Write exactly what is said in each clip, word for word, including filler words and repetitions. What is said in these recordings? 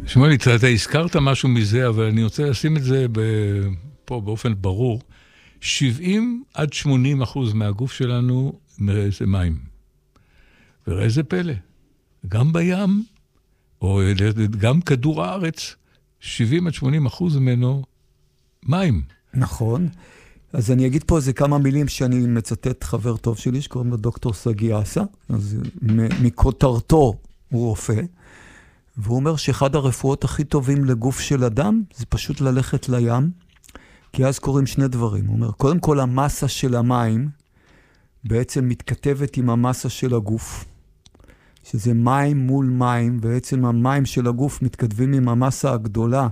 שמואל, אתה הזכרת משהו מזה, אבל אני רוצה לשים את זה פה באופן ברור. שבעים עד שמונים אחוז מהגוף שלנו זה מים. וראה זה פלא. גם בים, או גם כדור הארץ, שבעים עד שמונים אחוז ממנו מים. נכון. אז אני אגיד פה איזה כמה מילים שאני מצטט חבר טוב שלי, שקוראים לו דוקטור סגי אסה. אז מכותרתו הוא רופא. והוא אומר שאחד הרפואות הכי טובים לגוף של אדם, זה פשוט ללכת לים, כי אז קוראים שני דברים. הוא אומר, קודם כל המסה של המים, בעצם מתכתבת עם המסה של הגוף, שזה מים מול מים, בעצם המים של הגוף מתכתבים עם המסה הגדולה,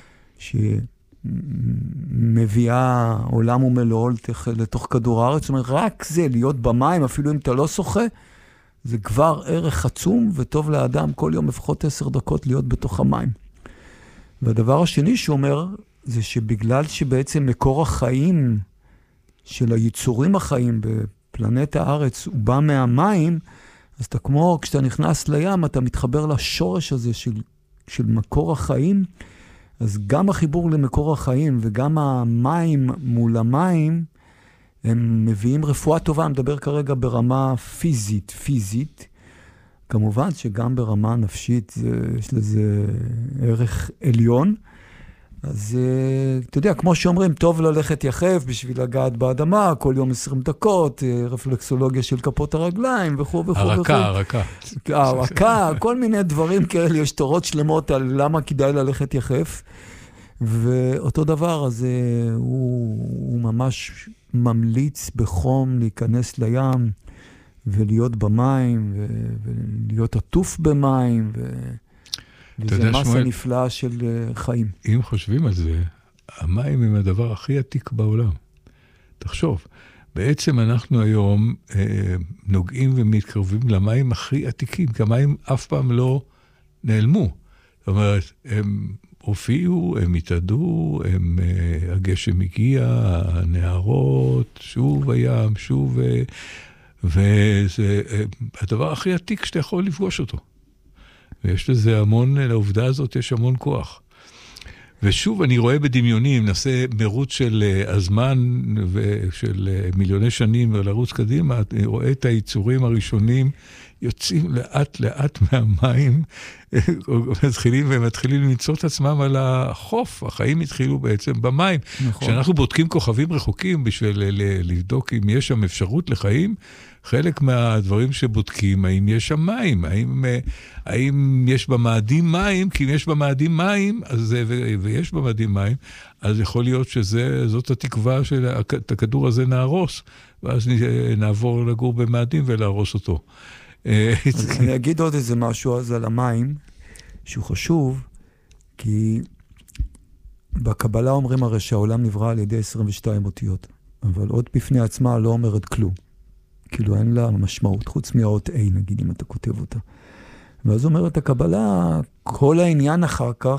שמביאה עולם ומלואו לתוך כדור הארץ. זאת אומרת, רק זה, להיות במים, אפילו אם אתה לא שוחה, זה כבר ערך עצום וטוב לאדם כל יום לפחות עשר דקות להיות בתוך המים. והדבר השני שאומר, זה שבגלל שבעצם מקור החיים של היצורים החיים בפלנטה הארץ הוא בא מהמים, אז אתה כמו כשאתה נכנס לים, אתה מתחבר לשורש הזה של, של מקור החיים, אז גם החיבור למקור החיים וגם המים מול המים, הם מביאים רפואה טובה. אני מדבר כרגע ברמה פיזית, פיזית. כמובן שגם ברמה נפשית יש לזה ערך עליון. אז אתה יודע, כמו שאומרים, טוב ללכת יחף בשביל לגעת באדמה, כל יום עשרים דקות, רפלקסולוגיה של כפות הרגליים וכו' וכו'. הרקה, הרקה. הרקה, כל מיני דברים כאלה, יש תורות שלמות על למה כדאי ללכת יחף. ואותו דבר, אז הוא, הוא ממש ממליץ בחום להיכנס לים ולהיות במים ו, ולהיות עטוף במים ו... וזה מסה שמואל, נפלאה של חיים. אם חושבים על זה, המים הם הדבר הכי עתיק בעולם. תחשוב, בעצם אנחנו היום אה, נוגעים ומתקרבים למים הכי עתיקים, כי המים אף פעם לא נעלמו. זאת אומרת, הם הופיעו, הם התעדו, הם, אה, הגשם הגיע, הנהרות, שוב הים, שוב, אה, וזה אה, הדבר הכי עתיק שאתה יכול לפגוש אותו. ויש לזה המון, לעובדה הזאת יש המון כוח. ושוב, אני רואה בדמיונים, נעשה מרוץ של הזמן ושל מיליוני שנים ולרוץ קדימה, אני רואה את היצורים הראשונים יוצאים לאט לאט מהמים, מתחילים ומתחילים למצוא את עצמם על החוף. החיים התחילו בעצם במים. נכון. כשאנחנו בודקים כוכבים רחוקים בשביל לבדוק אם יש שם אפשרות לחיים, חלק מהדברים שבודקים, האם יש שם מים, האם, האם יש במאדים מים, כי אם יש במאדים מים, אז, ו, ויש במאדים מים, אז יכול להיות שזאת התקווה של הכדור הזה נהרוס, ואז נעבור לגור במאדים ולהרוס אותו. אז אני אגיד עוד איזה משהו אז על המים, שהוא חשוב, כי בקבלה אומרים הרי שהעולם נברא על ידי עשרים ושתיים אותיות, אבל עוד בפני עצמה לא אומרת כלום. כאילו אין לה משמעות, חוץ מהאות A, נגיד, אם אתה כותב אותה. ואז אומרת הקבלה, כל העניין אחר כך,